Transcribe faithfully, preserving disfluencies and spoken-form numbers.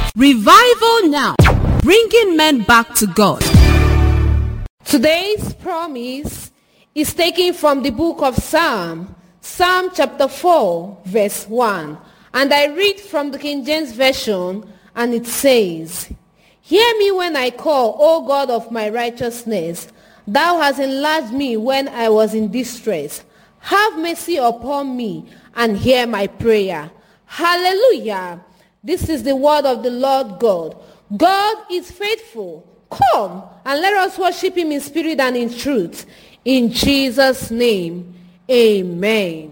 Revival now, bringing men back to God. Today's promise is taken from the book of Psalm, Psalm chapter four, verse one. And I read from the King James Version, and it says, "Hear me when I call, O God of my righteousness. Thou hast enlarged me when I was in distress. Have mercy upon me and hear my prayer." Hallelujah. This is the word of the Lord God. God is faithful. Come and let us worship him in spirit and in truth. In Jesus' name, amen.